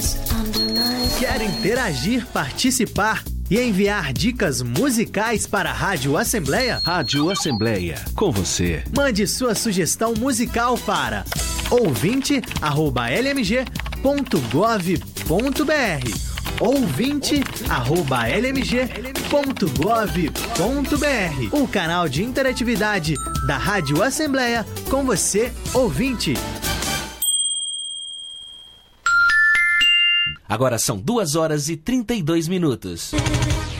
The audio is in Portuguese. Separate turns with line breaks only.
Quer interagir, participar e enviar dicas musicais para a Rádio Assembleia?
Rádio Assembleia, com você.
Mande sua sugestão musical para ouvinte@lmg.gov.br ouvinte@lmg.gov.br, o canal de interatividade da Rádio Assembleia com você, ouvinte.
Agora são 2 horas e 32 minutos.